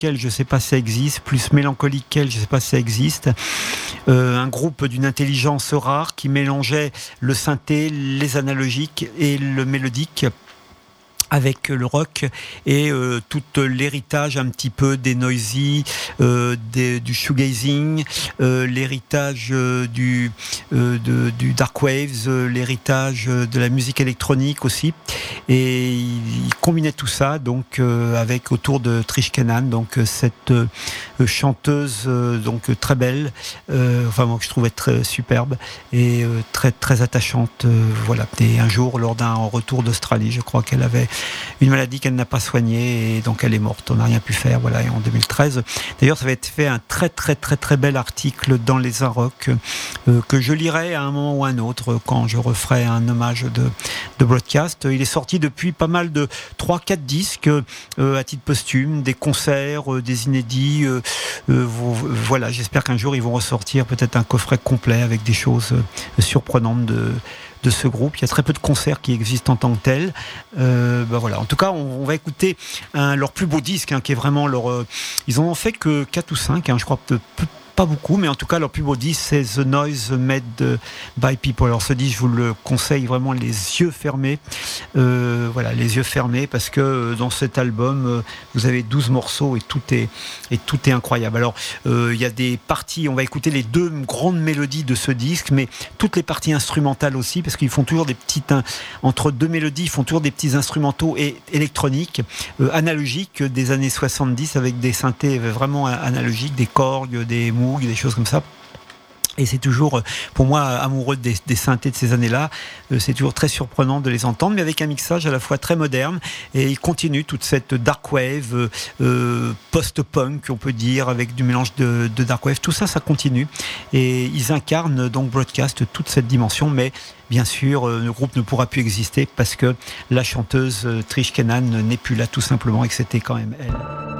je ne sais pas si ça existe, plus mélancolique je ne sais pas si ça existe. Un groupe d'une intelligence rare qui mélangeait le synthé, les analogiques et le mélodique avec le rock et tout l'héritage un petit peu des noisy, du shoegazing, l'héritage du dark waves, l'héritage de la musique électronique aussi. Et il combinait tout ça donc avec autour de Trish Kennan, donc cette chanteuse donc très belle, enfin moi que je trouvais très superbe et très très attachante. Voilà. Et un jour, lors d'un retour d'Australie, je crois qu'elle avait une maladie qu'elle n'a pas soignée et donc elle est morte. On n'a rien pu faire. Voilà. Et en 2013, d'ailleurs, ça avait été fait un très très très très bel article dans Les Inrocks que je lirai à un moment ou à un autre quand je referai un hommage de Broadcast. Il est sorti depuis pas mal de 3-4 disques à titre posthume, des concerts, des inédits. Voilà, j'espère qu'un jour ils vont ressortir peut-être un coffret complet avec des choses surprenantes de ce groupe. Il y a très peu de concerts qui existent en tant que tels. Voilà. En tout cas, on va écouter leur plus beau disque, qui est vraiment leur... ils en ont fait que 4 ou 5, je crois, pas beaucoup, mais en tout cas leur plus beau disque c'est The Noise Made by People. Alors ce disque, je vous le conseille vraiment les yeux fermés, voilà, les yeux fermés, parce que dans cet album vous avez 12 morceaux et tout est incroyable. Alors il y a des parties, on va écouter les 2 grandes mélodies de ce disque, mais toutes les parties instrumentales aussi, parce qu'ils font toujours des petites, entre 2 mélodies, ils font toujours des petits instrumentaux et électroniques, analogiques des années 70, avec des synthés vraiment analogiques, des Korg, des Moog, des choses comme ça. Et c'est toujours, pour moi, amoureux des synthés de ces années-là, c'est toujours très surprenant de les entendre, mais avec un mixage à la fois très moderne, et il continue toute cette dark wave, post-punk, on peut dire, avec du mélange de dark wave, tout ça, ça continue, et ils incarnent donc Broadcast, toute cette dimension, mais bien sûr, le groupe ne pourra plus exister parce que la chanteuse Trish Kennan n'est plus là, tout simplement, et que c'était quand même elle.